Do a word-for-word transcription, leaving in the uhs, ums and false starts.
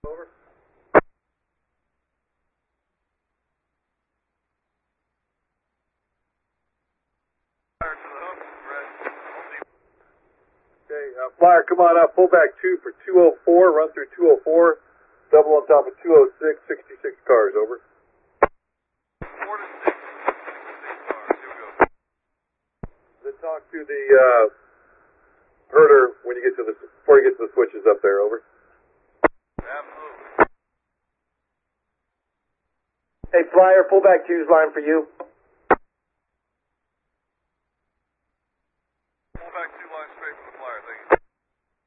Over. Fire to the hook, red. Okay, uh, Flyer, come on up. Pull back two for two oh four. Run through two oh four. Double on top of two oh six. sixty-six cars. Over. Four to six. sixty-six cars. Here we go. Then talk to the uh, herder when you get to the before you get to the switches up there. Over. Absolutely. Hey, Flyer, pull back two's line for you.